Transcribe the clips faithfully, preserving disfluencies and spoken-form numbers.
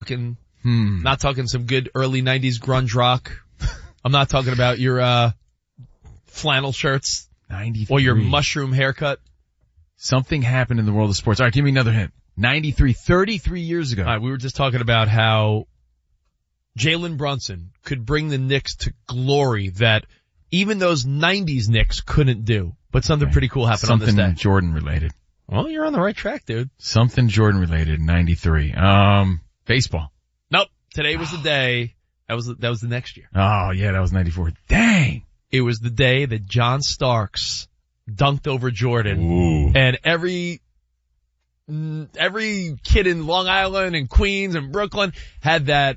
talking, Hmm. not talking some good early nineties grunge rock. I'm not talking about your, uh, flannel shirts ninety-three. or your mushroom haircut. Something happened in the world of sports. All right, give me another hint. ninety-three, thirty-three years ago. All right, we were just talking about how Jalen Brunson could bring the Knicks to glory that even those nineties Knicks couldn't do. But something Okay. pretty cool happened Something on this day. Jordan related. Well, you're on the right track, dude. Something Jordan related, ninety-three. Um, baseball. Nope. Today was the day. That was, that was the next year. Oh, yeah, that was ninety-four. Dang. It was the day that John Starks dunked over Jordan. Ooh. And every, mm, every kid in Long Island and Queens and Brooklyn had that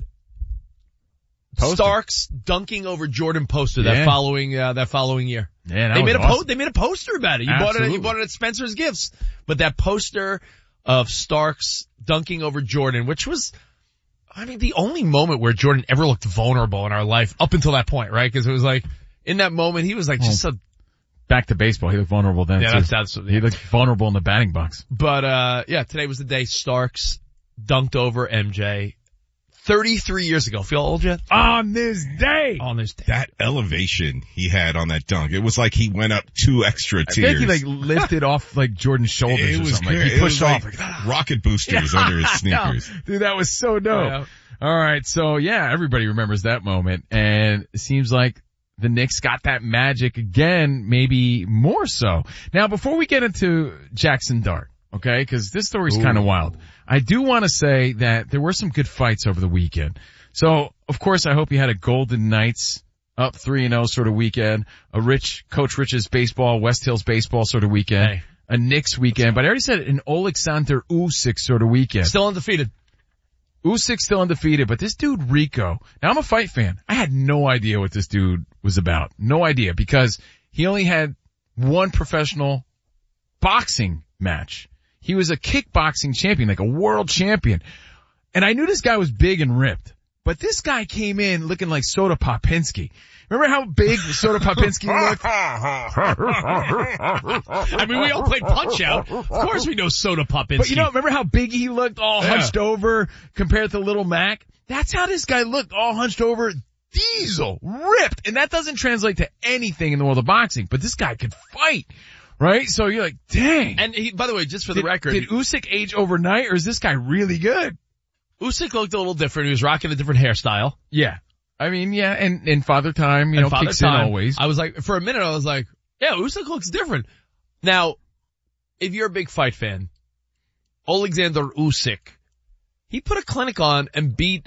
Poster. Starks dunking over Jordan poster that Yeah. following, uh, that following year. Yeah, that They was made a awesome. po- they made a poster about it. You bought it, Absolutely. you bought it at Spencer's Gifts. But that poster of Starks dunking over Jordan, which was, I mean, the only moment where Jordan ever looked vulnerable in our life up until that point, right? Cause it was like, in that moment, he was like just a, Back to baseball. He looked vulnerable then yeah, too. that's, that's, He looked vulnerable in the batting box. but, uh, yeah, today was the day Starks dunked over M J thirty-three years ago. Feel old yet? On this day. On this day. That elevation he had on that dunk, it was like he went up two extra I tiers. think he like lifted off like Jordan's shoulders it or was something. Like great. he It pushed was off. like Like, rocket boosters under his sneakers. No, dude, that was so dope. Yeah. All right, so yeah, everybody remembers that moment, and it seems like the Knicks got that magic again, maybe more so. Now, before we get into Jackson Dart, okay, because this story's kind of wild, I do want to say that there were some good fights over the weekend. So, of course, I hope you had a Golden Knights up three and oh sort of weekend, a Rich, Coach Rich's baseball, West Hills baseball sort of weekend, Hey. a Knicks weekend, but I already said an Oleksandr Usyk sort of weekend. Still undefeated. Usyk's still undefeated, but this dude Rico, now I'm a fight fan. I had no idea what this dude was about. No idea, because he only had one professional boxing match. He was a kickboxing champion, like a world champion. And I knew this guy was big and ripped, but this guy came in looking like Soda Popinski. Remember how big Soda Popinski looked? I mean, we all played Punch Out. Of course we know Soda Popinski. But you know, remember how big he looked, all Yeah. hunched over compared to Little Mac? That's how this guy looked, all hunched over, diesel, ripped. And that doesn't translate to anything in the world of boxing, but this guy could fight, right? So you're like, dang. And he, by the way, just for the did, record, did Usyk age overnight, or is this guy really good? Usyk looked a little different. He was rocking a different hairstyle. Yeah. I mean, yeah, and, and Father Time, you And know, Father kicks Time, in always. I was like, for a minute I was like, yeah, Usyk looks different. Now, if you're a big fight fan, Oleksandr Usyk, he put a clinic on and beat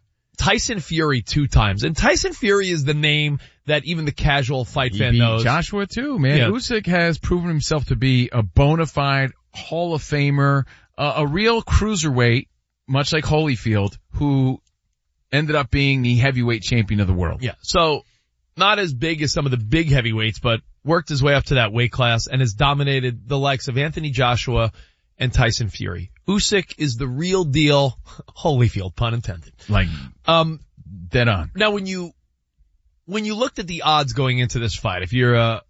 Tyson Fury two times. And Tyson Fury is the name that even the casual fight He fan beat knows. Joshua too, man. Yeah. Usyk has proven himself to be a bona fide Hall of Famer, uh, a real cruiserweight, much like Holyfield, who ended up being the heavyweight champion of the world. Yeah, so not as big as some of the big heavyweights, but worked his way up to that weight class and has dominated the likes of Anthony Joshua and Tyson Fury. Usyk is the real deal. Holyfield, pun intended. Like, Um, dead on. now when you, when you looked at the odds going into this fight, if you're a,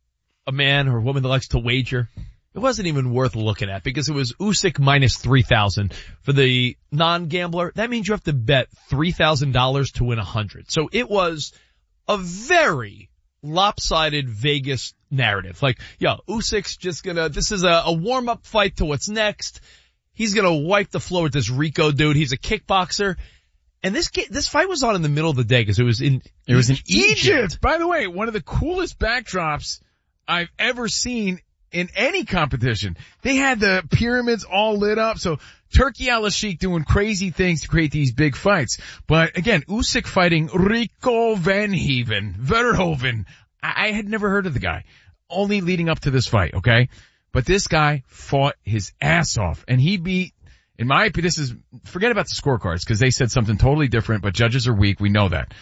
a man or a woman that likes to wager, it wasn't even worth looking at because it was Usyk minus three thousand. For the non-gambler, that means you have to bet three thousand dollars to win one hundred. So it was a very lopsided Vegas narrative. Like, yo, Usyk's just gonna, this is a, a warm-up fight to what's next. He's gonna wipe the floor with this Rico dude. He's a kickboxer. And this ga- this fight was on in the middle of the day because it was in It was in Egypt. Egypt. By the way, one of the coolest backdrops I've ever seen in any competition. They had the pyramids all lit up. So Turkey Al-Sheikh doing crazy things to create these big fights. But again, Usyk fighting Rico Verhoeven. Verhoeven. I, I had never heard of the guy. Only leading up to this fight, okay? But this guy fought his ass off, and he beat, in my opinion, this is, forget about the scorecards, because they said something totally different, but judges are weak, we know that.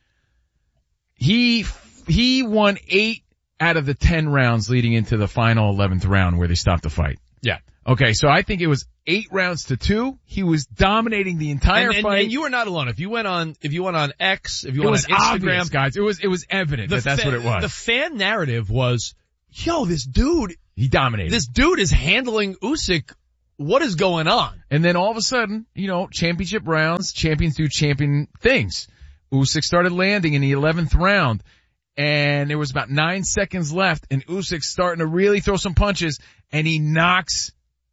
He, he won eight out of the ten rounds leading into the final eleventh round where they stopped the fight. Yeah. Okay, so I think it was eight rounds to two. He was dominating the entire And, and, fight. and you were not alone. If you went on, if you went on X, if you it went was on Instagram, obvious, guys. It was, it was evident that that's fa- what it was. The fan narrative was, yo, this dude, He dominated. this dude is handling Usyk what is going on? And then all of a sudden, you know, championship rounds, champions do champion things. Usyk started landing in the eleventh round, and there was about nine seconds left, and Usyk's starting to really throw some punches, and he knocks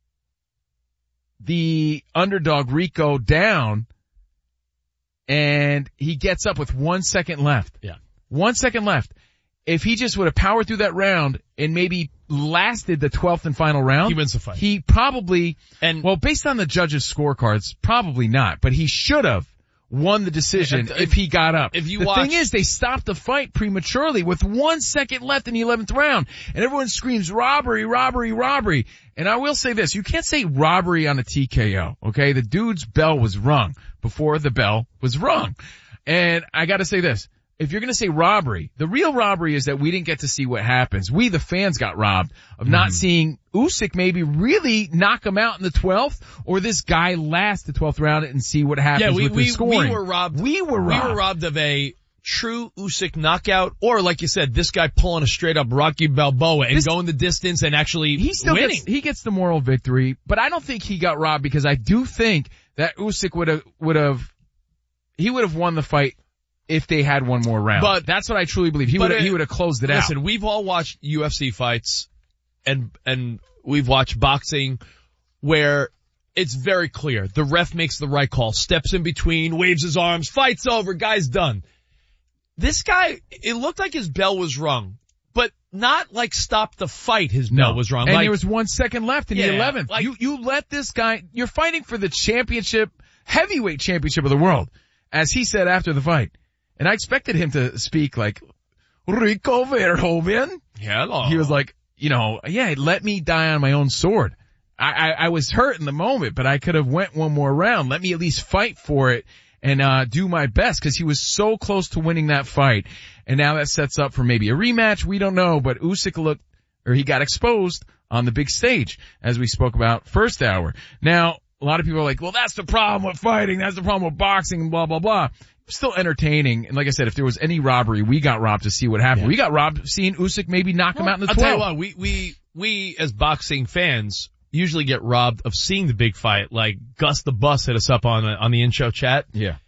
the underdog Rico down, and he gets up with one second left. Yeah. One second left. If he just would have powered through that round and maybe lasted the twelfth and final round, He wins the fight. he probably, And- well, based on the judges' scorecards, probably not, but he should have won the decision If- if he got up. if you the watch- thing is, they stopped the fight prematurely with one second left in the eleventh round, and everyone screams robbery, robbery, robbery. And I will say this, you can't say robbery on a T K O, okay? The dude's bell was rung before the bell was rung. And I gotta say this, if you're gonna say robbery, the real robbery is that we didn't get to see what happens. We, the fans, got robbed of not seeing Usyk maybe really knock him out in the twelfth, or this guy last the twelfth round and see what happens Yeah, we, with we, the scoring. we were robbed. We were robbed. We were robbed of a true Usyk knockout, or like you said, this guy pulling a straight up Rocky Balboa and This- going the distance and actually He still winning. gets, he gets the moral victory, but I don't think he got robbed because I do think that Usyk would have, would have, he would have won the fight if they had one more round. But- that's what I truly believe. He but would have, it- he would have closed it Listen, out. we've all watched U F C fights and, and we've watched boxing where it's very clear. The ref makes the right call, steps in between, waves his arms, fight's over, guy's done. This guy, it looked like his bell was rung, but not like stop the fight his bell was rung. And like, there was one second left in Yeah, the eleventh. like- you, you let this guy, you're fighting for the championship, heavyweight championship of the world, as he said after the fight. And I expected him to speak like, Rico Verhoeven. Hello. He was like, you know, yeah, let me die on my own sword. I, I, I was hurt in the moment, but I could have went one more round. Let me at least fight for it and, uh, do my best, because he was so close to winning that fight. And now that sets up for maybe a rematch. We don't know, but Usyk looked, or he got exposed on the big stage, as we spoke about first hour. Now, a lot of people are like, well, that's the problem with fighting. That's the problem with boxing and blah, blah, blah. Still entertaining. And like I said, if there was any robbery, we got robbed to see what happened. Yeah. We got robbed of seeing Usyk maybe knock him out in the I'll tell you twelfth. what, we, we, we as boxing fans usually get robbed of seeing the big fight. Like Gus the Bus hit us up on, on the in-show chat. Yeah.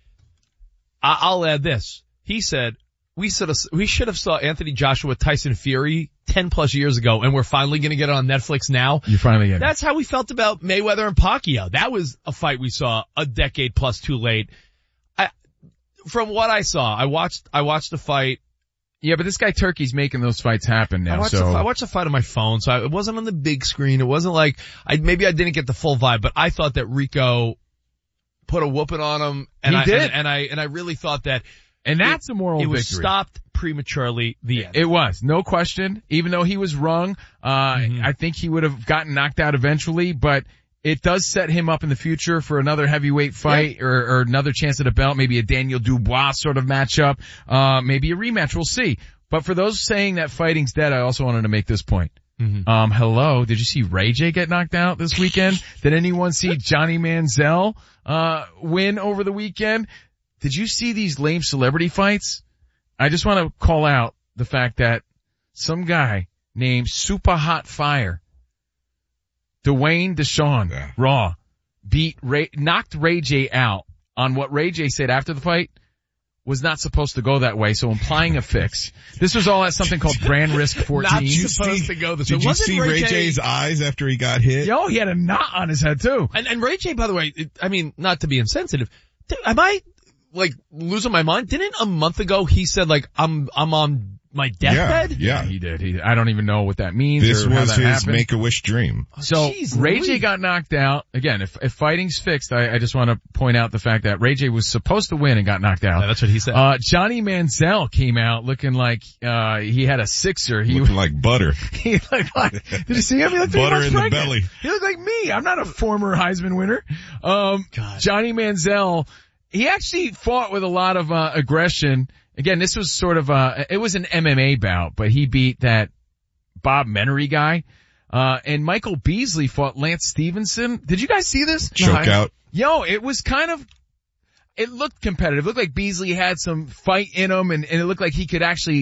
I, I'll add this. He said, we should have, we should have saw Anthony Joshua Tyson Fury ten plus years ago, and we're finally going to get it on Netflix now. You finally get it. That's how we felt about Mayweather and Pacquiao. That was a fight we saw a decade plus too late. I, from what I saw, I watched, I watched the fight. Yeah, but this guy Turkey's making those fights happen now, I watched, so. the, I watched the fight on my phone, so I, it wasn't on the big screen. It wasn't like, I, maybe I didn't get the full vibe, but I thought that Rico put a whooping on him, and He I, did. And, and I, and I really thought that and that's it, a moral it victory. was stopped prematurely, the end. It was, no question. Even though he was wrong, uh, Mm-hmm. I think he would have gotten knocked out eventually, but it does set him up in the future for another heavyweight fight, or, or another chance at a belt, maybe a Daniel Dubois sort of matchup, uh, maybe a rematch, we'll see. But for those saying that fighting's dead, I also wanted to make this point. Mm-hmm. Um, hello, did you see Ray J get knocked out this weekend? Did anyone see Johnny Manziel, uh, win over the weekend? Did you see these lame celebrity fights? I just want to call out the fact that some guy named Super Hot Fire, Dwayne Deshawn, Yeah. Raw, beat Ray, knocked Ray J out on what Ray J said after the fight was not supposed to go that way, so implying a fix. This was all at something called Brand Risk fourteen. Not you supposed see- to go this Did way. you Wasn't see Ray Ray J- J's eyes after he got hit? Yo, he had a knot on his head too. And, and Ray J, by the way, it, I mean, not to be insensitive, th- am I, like, losing my mind? Didn't a month ago he said, like, I'm, I'm on my deathbed? Yeah, yeah. He did. He, I don't even know what that means This or how was that his happened. Make-A-Wish dream. So Jeez Ray J Louise. got knocked out. Again, if, if fighting's fixed, I, I just want to point out the fact that Ray J was supposed to win and got knocked out. Yeah, that's what he said. Uh, Johnny Manziel came out looking like, uh, he had a sixer. He, Looking like butter. he looked like, did you see him? He looked three Butter months in the pregnant. belly. He looked like me. I'm not a former Heisman winner. Um, God. Johnny Manziel, he actually fought with a lot of, uh, aggression. Again, this was sort of a, it was an M M A bout, but he beat that Bob Menery guy. Uh, and Michael Beasley fought Lance Stevenson. Did you guys see this? Choke out. Yo, it was kind of, it looked competitive. It looked like Beasley had some fight in him, and, and it looked like he could actually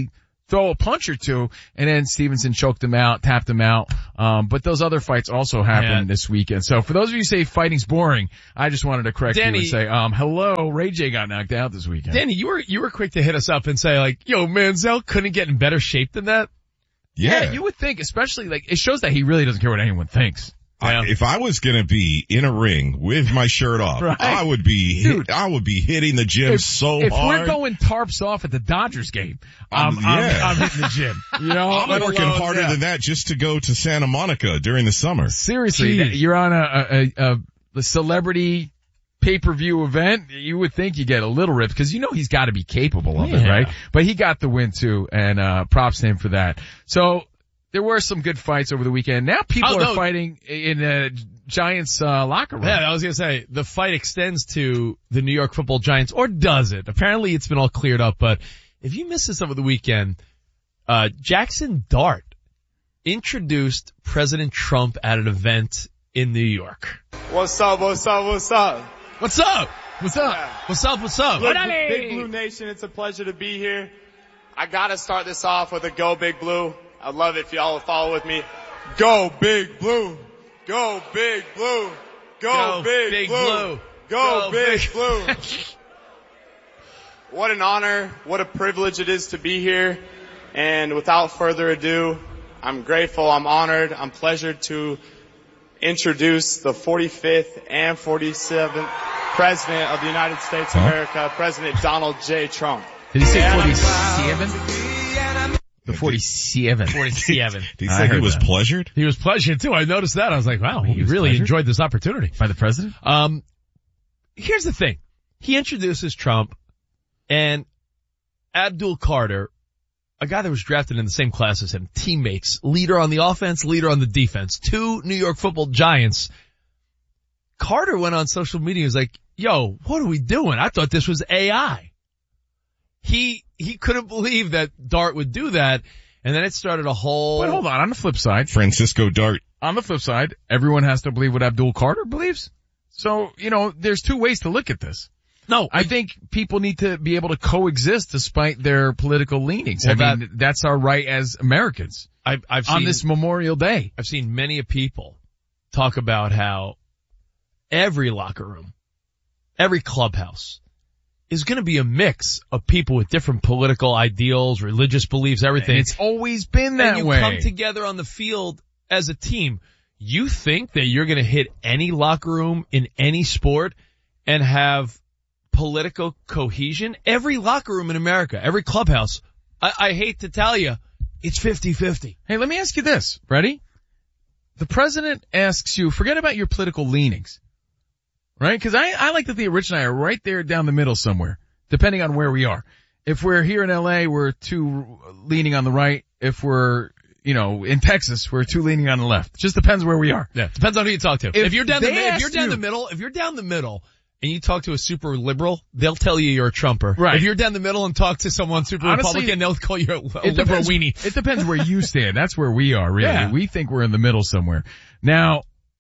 throw a punch or two, and then Stevenson choked him out, tapped him out. Um, but those other fights also happened Yeah. this weekend. So for those of you who say fighting's boring, I just wanted to correct Danny, you and say, um, hello, Ray J got knocked out this weekend. Danny, you were you were quick to hit us up and say like, "Yo, Manziel couldn't get in better shape than that." Yeah. Yeah, you would think, especially like it shows that he really doesn't care what anyone thinks. I, if I was gonna be in a ring with my shirt off, Right. I would be hit, Dude, I would be hitting the gym If, so if hard. we're going tarps off at the Dodgers game, I'm, Um, I'm, yeah. I'm hitting the gym. You know, I'm let working alone- harder yeah. than that just to go to Santa Monica during the summer. Seriously, Jeez. that- you're on a, a, a, a celebrity pay-per-view event. You would think you get a little ripped because you know he's got to be capable of it, Yeah. right? But he got the win too, and uh props to him for that. So there were some good fights over the weekend. Now people Oh, are no. fighting in a Giants uh, locker room. Yeah, I was gonna say the fight extends to the New York Football Giants, or does it? Apparently, it's been all cleared up. But if you missed this over the weekend, uh Jackson Dart introduced President Trump at an event in New York. What's up, what's up, what's up? What's up? What's up? Yeah. What's up? What's up? Look, Big Blue Nation, it's a pleasure to be here. I gotta start this off with a Go Big Blue. I'd love it if y'all would follow with me. Go Big Blue! Go Big Blue! Go, Go Big, Big Blue! Blue. Go, Go Big, Big- Blue! What an honor, what a privilege it is to be here. And without further ado, I'm grateful, I'm honored, I'm pleasured to introduce the forty-fifth and forty-seventh President of the United States of America, President Donald J. Trump. Did he say forty-seven? The forty-seven. forty-seven. Did he I say he heard was that. pleasured? He was pleasured too. I noticed that. I was like, wow, he, He was really pleasured? enjoyed this opportunity. By the president? Um, here's the thing. He introduces Trump and Abdul Carter, a guy that was drafted in the same class as him, teammates, leader on the offense, leader on the defense, two New York Football Giants. Carter went on social media and was like, yo, what are we doing? I thought this was A I. He, he couldn't believe that Dart would do that. And then it started a whole. But hold on, on the flip side, Francisco Dart. on the flip side, everyone has to believe what Abdul Carter believes. So, you know, there's two ways to look at this. No, I think people need to be able to coexist despite their political leanings. Well, I mean, that's our right as Americans I've, I've seen on this Memorial Day. I've seen many of people talk about how every locker room, every clubhouse is going to be a mix of people with different political ideals, religious beliefs, everything. And it's always been that and you way. come together on the field as a team. You think that you're going to hit any locker room in any sport and have political cohesion? Every locker room in America, every clubhouse, I, I hate to tell you, it's fifty-fifty. Hey, let me ask you this. Ready? The president asks you, forget about your political leanings. Right? Cause I, I like that the Rich and I are right there down the middle somewhere, depending on where we are. If we're here in L A, we're too leaning on the right. If we're, you know, in Texas, we're too leaning on the left. Just depends where we are. Yeah, depends on who you talk to. If, If you're down the they mi- if asked you're down you- the middle, if you're down the middle and you talk to a super liberal, they'll tell you you're a Trumper. Right. If you're down the middle and talk to someone super Honestly, Republican, they'll call you a, a It liberal depends, weenie. it depends where you stand. That's where we are, really. Yeah. We think we're in the middle somewhere. Now,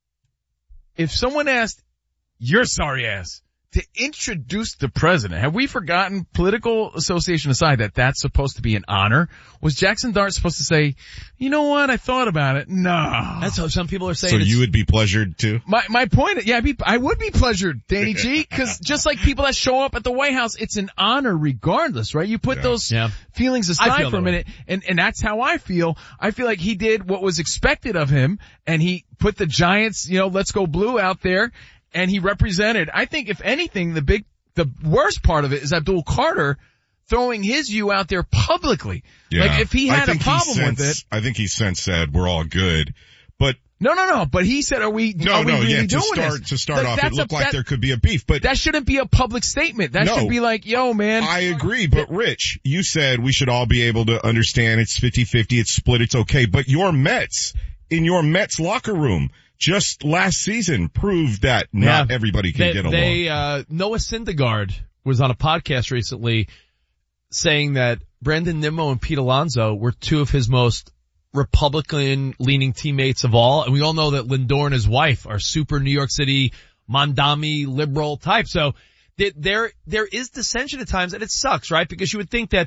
if someone asked your sorry ass to introduce the president, have we forgotten, political association aside, that that's supposed to be an honor? Was Jackson Dart supposed to say, you know what, I thought about it? No. That's how some people are saying. So it's- you would be pleasured too? My my point, yeah, I'd be, I would be pleasured, Danny G, because just like people that show up at the White House, it's an honor regardless, right? You put Yeah. those Yeah. feelings I aside feel for a that minute, and and that's how I feel. I feel like he did what was expected of him, and he put the Giants, you know, let's go blue out there, and he represented. I think if anything, the big, the worst part of it is Abdul Carter throwing his you out there publicly. Yeah. Like if he I had a think he problem with since- it. I think he since said we're all good, but No, no, no. But he said, "Are we? no, are we no, really yeah, to doing start, this?" to start Like, off, it that's a- looked like that- there could be a beef, but That shouldn't be a public statement. That No. should be like, yo, man. I agree, but Rich, you said we should all be able to understand it's fifty-fifty, it's split, it's okay, but your Mets, in your Mets locker room, just last season proved that not Yeah. everybody can they, get along. They, uh, Noah Syndergaard was on a podcast recently saying that Brandon Nimmo and Pete Alonso were two of his most Republican-leaning teammates of all, and we all know that Lindor and his wife are super New York City, Mondami, liberal type. So th- there, there is dissension at times, and it sucks, right? Because you would think that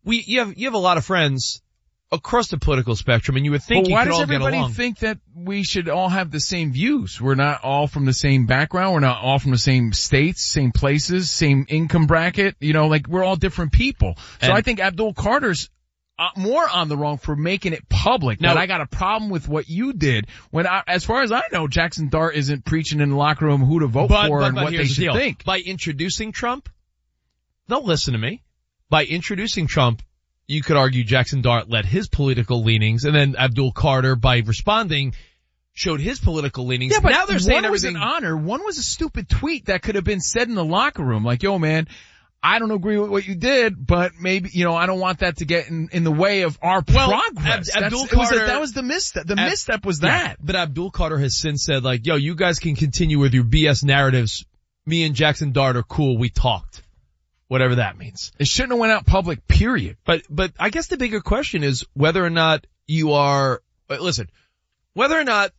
we, you have, you have a lot of friends across the political spectrum, and you would think Well, you why could does all get everybody along. think that we should all have the same views? We're not all from the same background. We're not all from the same states, same places, same income bracket. You know, like we're all different people. So And- I think Abdul Carter's uh, more on the wrong for making it public. Now- That I got a problem with what you did. When I, as far as I know, Jackson Dart isn't preaching in the locker room who to vote But, for but, and but what they here's the should deal. think. By introducing Trump, don't listen to me. By introducing Trump, you could argue Jackson Dart led his political leanings, and then Abdul Carter, by responding, showed his political leanings. Yeah, but now they're saying one was everything. an honor. One was a stupid tweet that could have been said in the locker room. Like, yo, man, I don't agree with what you did, but maybe, you know, I don't want that to get in, in the way of our Well, progress. Ab- Abdul That's- it was a- Carter- that was the misstep. The Ab- misstep was Yeah, that. but Abdul Carter has since said, like, yo, you guys can continue with your B S narratives. Me and Jackson Dart are cool. We talked. Whatever that means. It shouldn't have went out public, period. But, but I guess the bigger question is whether or not you are, but listen, whether or not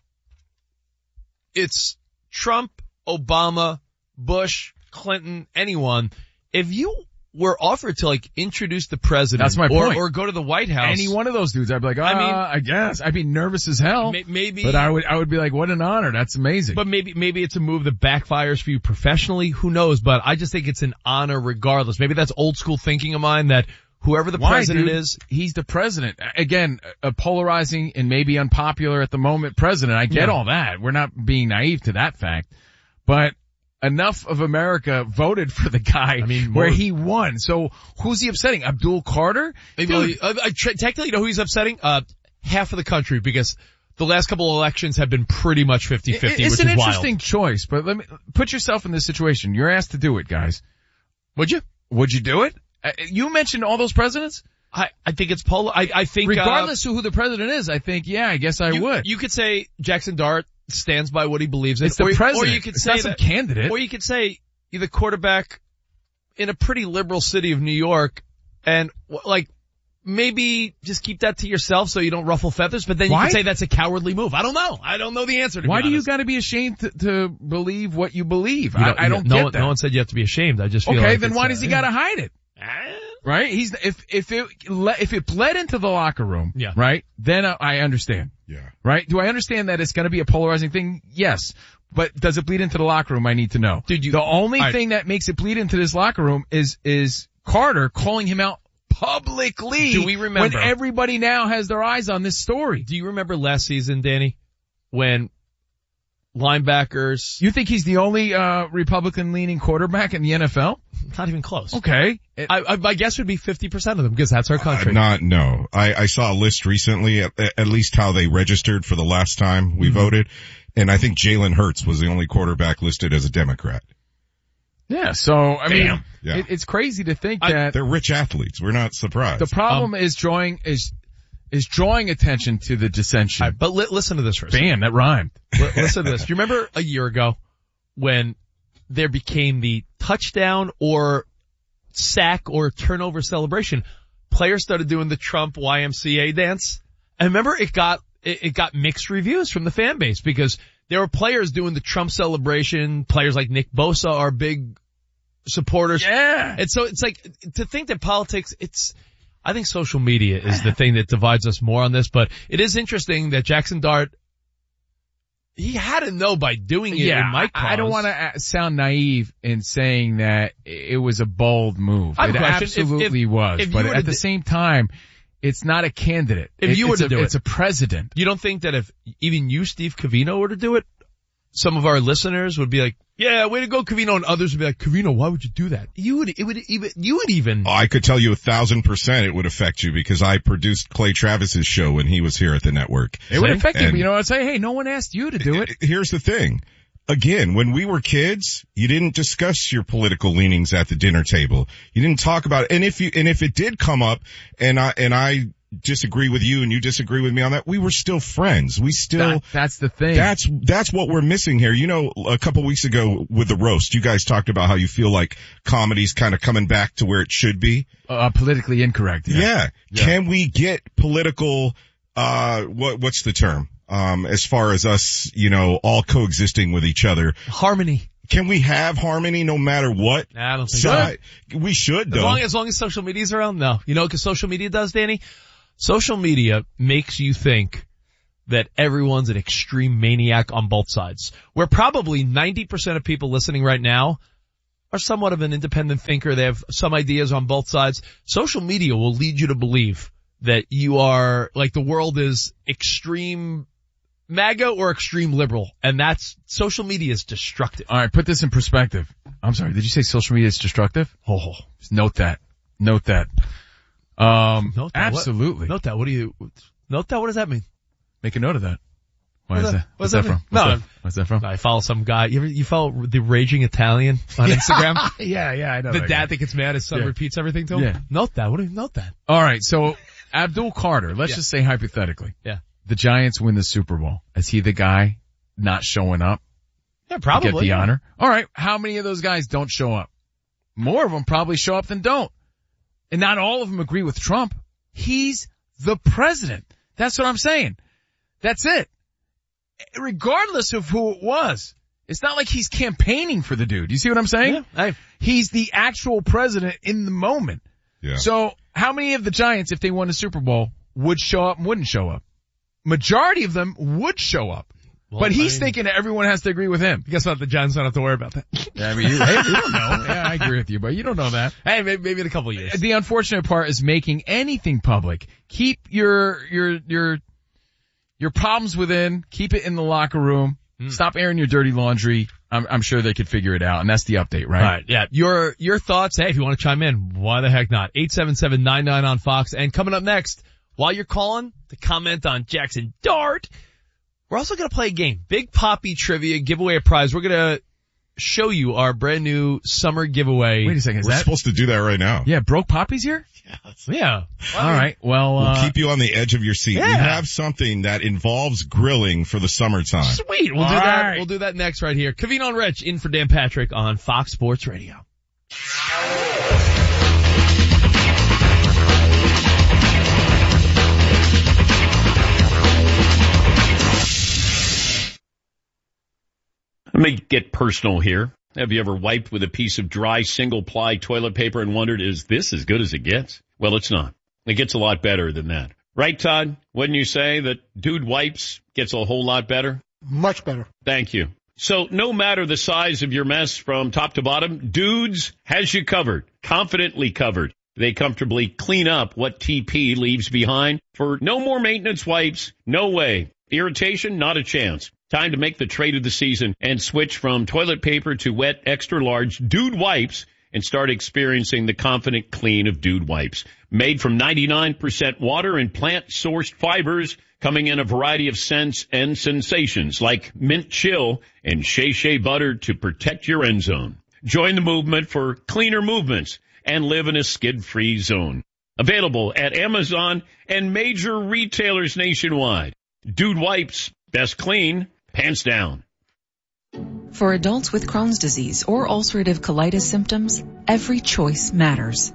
it's Trump, Obama, Bush, Clinton, anyone, if you were offered to like introduce the president That's my or, point. or go to the White House, Any one of those dudes, I'd be like, ah, I I mean- I guess. I'd be nervous as hell. may- maybe, But I would, I would be like, what an honor. That's amazing. but maybe, maybe it's a move that backfires for you professionally. Who knows? But I just think it's an honor regardless. Maybe that's old school thinking of mine that whoever the Why, president dude? is, He's the president. Again, a polarizing and maybe unpopular at the moment president. I get Yeah. all that. We're not being naive to that fact. But enough of America voted for the guy I mean, where more- he won. So who's he upsetting? Abdul Carter? maybe, Dude, uh, I, tr- technically, you know who he's upsetting? Uh, half of the country because the last couple of elections have been pretty much fifty-fifty, it's which an is wild. interesting choice, but let me put yourself in this situation. You're asked to do it, guys. Would you? Would you do it? Uh, You mentioned all those presidents. I, I think it's polar. I, I think, Regardless of who the president is, I think, yeah, I guess I uh, you, would. you could say Jackson Dart stands by what he believes in. It's the or, president. Or you could It's say not some that, candidate. or you could say you're the quarterback in a pretty liberal city of New York and w- like, maybe just keep that to yourself so you don't ruffle feathers, but then you Why? can say that's a cowardly move. I don't know. I don't know the answer to Why be do you honest. got to be ashamed to, to believe what you believe? You I, don't- I don't no, get one- that. No one said you have to be ashamed. I just feel Okay, like then it's, why uh, does he got to hide it? eh, Right? He's if if it le- if it bled into the locker room, Yeah. right? Then I, I understand. Yeah. Right? Do I understand that it's going to be a polarizing thing? Yes. But does it bleed into the locker room? I need to know. Dude, you- the only all right. thing that makes it bleed into this locker room is is Carter calling him out publicly. Do we remember- when everybody now has their eyes on this story? Do you remember last season, Danny, when linebackers, You think he's the only uh Republican-leaning quarterback in the N F L? not even close. Okay. It- I, I, my guess would be fifty percent of them because that's our country. Uh, not, no. I, I saw a list recently, at, at least how they registered for the last time we Mm-hmm. voted. And I think Jalen Hurts was the only quarterback listed as a Democrat. yeah. So I mean, Damn. Yeah. it, it's crazy to think I- that They're rich athletes. We're not surprised. the problem Um, is drawing is is drawing attention to the dissension. All right, but li- listen to this for a second. Bam, that rhymed. Li- listen to this. Do you remember a year ago when there became the touchdown or sack or turnover celebration? Players started doing the Trump Y M C A dance. And remember it got, it, it got mixed reviews from the fan base because there were players doing the Trump celebration. Players like Nick Bosa are big supporters. Yeah. And so it's like, to think that politics, it's, I think social media is the thing that divides us more on this, but it is interesting that Jackson Dart, he had to know by doing it Yeah, in my I, I don't cause. want to sound naive in saying that it was a bold move. I have It a question. If- absolutely if- was. if you But were at to the d- same time, it's not a candidate. If It- you were it's to a, do it. it's a president. You don't think that if even you, Steve Covino, were to do it, some of our listeners would be like, yeah, way to go, Covino, and others would be like, Covino, why would you do that? You would, it would even, you would even, I could tell you a thousand percent it would affect you because I produced Clay Travis's show when he was here at the network. It would See? affect you, And- but you know, I'd say, hey, no one asked you to do it. Here's the thing. Again, when we were kids, you didn't discuss your political leanings at the dinner table. You didn't talk about it. And if you, and if it did come up and I, and I disagree with you and you disagree with me on that, we were still friends. We still, That- that's the thing. that's, that's what we're missing here. You know, a couple weeks ago with the roast, you guys talked about how you feel like comedy's kind of coming back to where it should be. uh, politically incorrect. Yeah. Yeah. Yeah. Can we get political, uh, what, what's the term? Um, as far as us, you know, all coexisting with each other. harmony. can we have harmony no matter what? Nah, I don't think side? We should, though. As long as long as social media's around, no. You know what social media does, Danny? Social media makes you think that everyone's an extreme maniac on both sides. Where probably ninety percent of people listening right now are somewhat of an independent thinker. They have some ideas on both sides. Social media will lead you to believe that you are, like, the world is extreme MAGA or extreme liberal, and that's, social media is destructive. All right, put this in perspective. I'm sorry, did you say social media is destructive? Oh, just note that. Note that. Um, note that. absolutely. What, note that. What do you, note that? What does that mean? Make a note of that. Why What's is that- that? what's What's that that from? mean? What's No. that, what's that from? I follow some guy. You ever, you follow the Raging Italian on Instagram? yeah, yeah, I know. The that dad guy. that gets mad his son Yeah. repeats everything to him? Yeah. Note that. What do you note that? All right, so Abdul Carter, let's Yeah. just say hypothetically. Yeah. The Giants win the Super Bowl. Is he the guy not showing up Yeah, to probably. get the yeah. honor? All right, how many of those guys don't show up? More of them probably show up than don't. And not all of them agree with Trump. He's the president. That's what I'm saying. That's it. Regardless of who it was. It's not like he's campaigning for the dude. You see what I'm saying? Yeah. I, He's the actual president in the moment. Yeah. So how many of the Giants, if they won a Super Bowl, would show up and wouldn't show up? Majority of them would show up. well, but he's I mean, thinking that everyone has to agree with him. guess what? The Giants don't have to worry about that. Yeah, I mean, you, hey, you don't know. Yeah, I agree with you, but you don't know that. Hey, maybe, maybe in a couple of years. The unfortunate part is making anything public. Keep your, your, your, your problems within. Keep it in the locker room. Mm. Stop airing your dirty laundry. I'm, I'm sure they could figure it out. And that's the update, right? All right, yeah. Your, your thoughts, hey, if you want to chime in, why the heck not? eight seven seven nine nine on Fox. And coming up next, while you're calling to comment on Jackson Dart, we're also going to play a game. Big Poppy Trivia, give away a prize. We're going to show you our brand new summer giveaway. Wait a second. Is We're that, supposed to do that right now. yeah, Broke Poppy's here? Yeah. All right. Well, We'll uh, keep you on the edge of your seat. yeah. We have something that involves grilling for the summertime. Sweet. We'll do All that. right. We'll do that next right here. Kavino and Rich in for Dan Patrick on Fox Sports Radio. Let me get personal here. Have you ever wiped with a piece of dry single-ply toilet paper and wondered, is this as good as it gets? Well, it's not. It gets a lot better than that. Right, Todd? Wouldn't you say that Dude Wipes gets a whole lot better? Much better. Thank you. So no matter the size of your mess from top to bottom, Dudes has you covered, confidently covered. They comfortably clean up what T P leaves behind for no more maintenance wipes. No way. Irritation? Not a chance. Time to make the trade of the season and switch from toilet paper to wet, extra large Dude Wipes and start experiencing the confident clean of Dude Wipes. Made from ninety-nine percent water and plant-sourced fibers, coming in a variety of scents and sensations like mint chill and shea shea butter to protect your end zone. Join the movement for cleaner movements and live in a skid-free zone. Available at Amazon and major retailers nationwide. Dude Wipes, best clean, pants down. For adults with Crohn's disease or ulcerative colitis symptoms, every choice matters.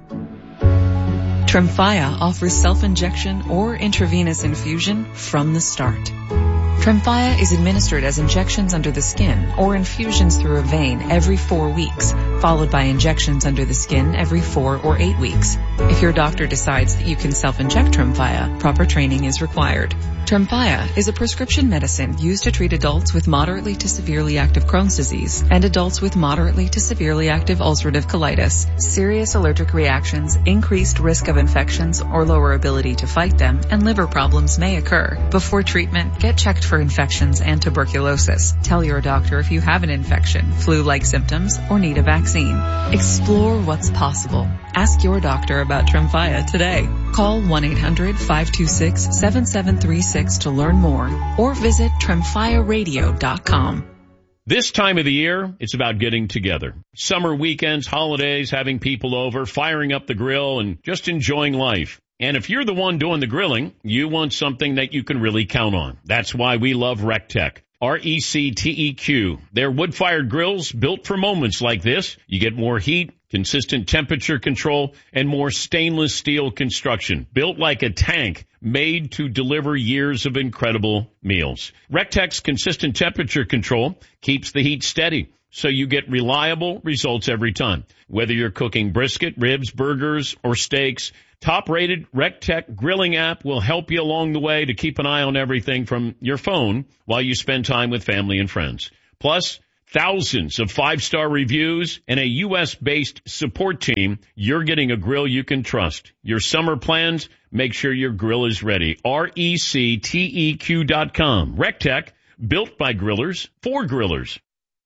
Tremfya offers self-injection or intravenous infusion from the start. Tremfya is administered as injections under the skin or infusions through a vein every four weeks, followed by injections under the skin every four or eight weeks. If your doctor decides that you can self-inject Tremfya, proper training is required. Tremfya is a prescription medicine used to treat adults with moderately to severely active Crohn's disease and adults with moderately to severely active ulcerative colitis. Serious allergic reactions, increased risk of infections or lower ability to fight them, and liver problems may occur. Before treatment, get checked for infections and tuberculosis. Tell your doctor if you have an infection, flu-like symptoms, or need a vaccine. Explore what's possible. Ask your doctor about Tremfya today. Call one eight hundred five two six seven seven three six to learn more or visit tremfya radio dot com. This time of the year, it's about getting together. Summer weekends, holidays, having people over, firing up the grill, and just enjoying life. And if you're the one doing the grilling, you want something that you can really count on. That's why we love RecTech. R E C T E Q. They're wood-fired grills built for moments like this. You get more heat, consistent temperature control, and more stainless steel construction. Built like a tank, made to deliver years of incredible meals. RecTech's consistent temperature control keeps the heat steady, so you get reliable results every time. Whether you're cooking brisket, ribs, burgers, or steaks, top-rated RecTech grilling app will help you along the way to keep an eye on everything from your phone while you spend time with family and friends. Plus, thousands of five-star reviews and a U S-based support team. You're getting a grill you can trust. Your summer plans, make sure your grill is ready. R E C T E Q dot com. RecTech, built by grillers for grillers.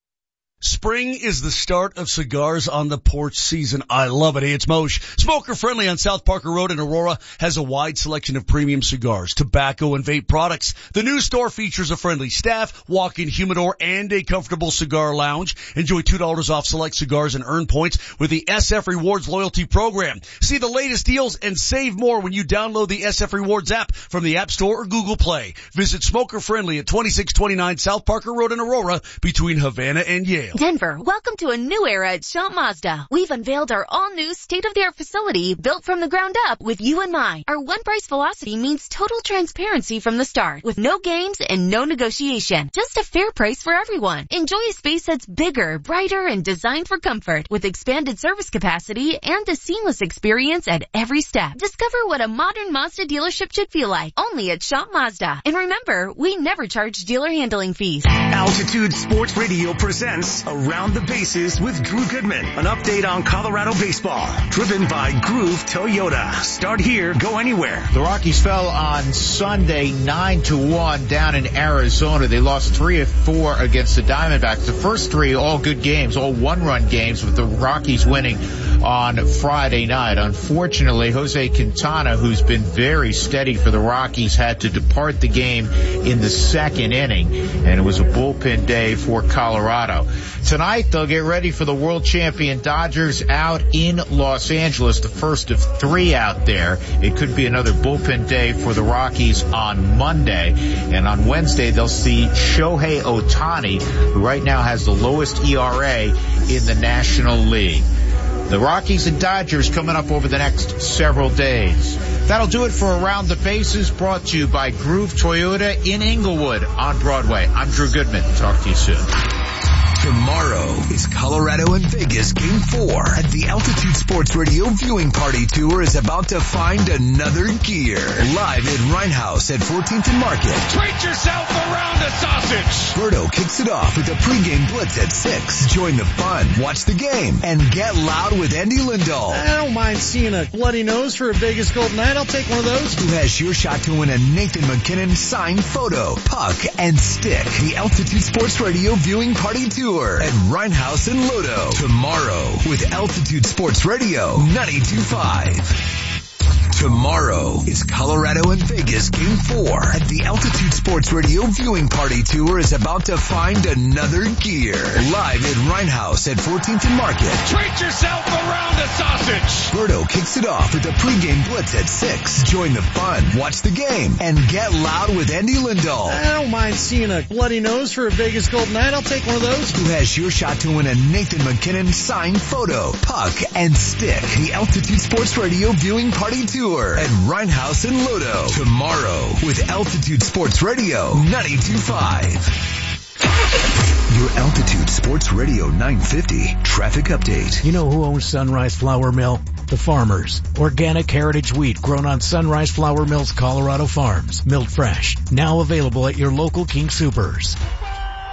Spring is the start of cigars on the porch season. I love it. Hey, it's Moshe. Smoker Friendly on South Parker Road in Aurora has a wide selection of premium cigars, tobacco, and vape products. The new store features a friendly staff, walk-in humidor, and a comfortable cigar lounge. Enjoy two dollars off select cigars and earn points with the S F Rewards loyalty program. See the latest deals and save more when you download the S F Rewards app from the App Store or Google Play. Visit Smoker Friendly at twenty-six twenty-nine South Parker Road in Aurora between Havana and Yale. Denver, welcome to a new era at Schott Mazda. We've unveiled our all-new state-of-the-art facility built from the ground up with you in mind. Our one-price philosophy means total transparency from the start, with no games and no negotiation. Just a fair price for everyone. Enjoy a space that's bigger, brighter, and designed for comfort, with expanded service capacity and a seamless experience at every step. Discover what a modern Mazda dealership should feel like, only at Schott Mazda. And remember, we never charge dealer handling fees. Altitude Sports Radio presents Around the Bases with Drew Goodman. An update on Colorado baseball, driven by Groove Toyota. Start here, go anywhere. The Rockies fell on Sunday nine to one down in Arizona. They lost three of four against the Diamondbacks. The first three all good games, all one-run games, with the Rockies winning on Friday night. Unfortunately, Jose Quintana, who's been very steady for the Rockies, had to depart the game in the second inning, and it was a bullpen day for Colorado. Tonight, they'll get ready for the world champion Dodgers out in Los Angeles, the first of three out there. It could be another bullpen day for the Rockies on Monday. And on Wednesday, they'll see Shohei Ohtani, who right now has the lowest E R A in the National League. The Rockies and Dodgers coming up over the next several days. That'll do it for Around the Bases, brought to you by Groove Toyota in Inglewood on Broadway. I'm Drew Goodman. Talk to you soon. Tomorrow is Colorado and Vegas Game four, and the Altitude Sports Radio Viewing Party Tour is about to find another gear. Live at Rhinehouse at fourteenth and Market. Treat yourself around a sausage! Berto kicks it off with a pregame blitz at six. Join the fun, watch the game, and get loud with Andy Lindahl. I don't mind seeing a bloody nose for a Vegas Golden Knight. I'll take one of those. Who has your shot to win a Nathan McKinnon signed photo, puck, and stick. The Altitude Sports Radio Viewing Party Tour at Rhinehouse and Lodo. Tomorrow with Altitude Sports Radio ninety-two point five. Tomorrow is Colorado and Vegas Game four, and the Altitude Sports Radio Viewing Party Tour is about to find another gear. Live at Rhinehouse at fourteenth and Market. Treat yourself around a sausage! Berto kicks it off with a pregame blitz at six. Join the fun, watch the game, and get loud with Andy Lindahl. I don't mind seeing a bloody nose for a Vegas Golden Knight. I'll take one of those. Who has your shot to win a Nathan McKinnon signed photo, puck, and stick. The Altitude Sports Radio Viewing Party Tour at Rhinehouse and Lodo. Tomorrow with Altitude Sports Radio ninety-two point five. Your Altitude Sports Radio nine fifty traffic update. You know who owns Sunrise Flour Mill? The farmers. Organic heritage wheat grown on Sunrise Flour Mill's Colorado farms. Milled fresh. Now available at your local King Soopers.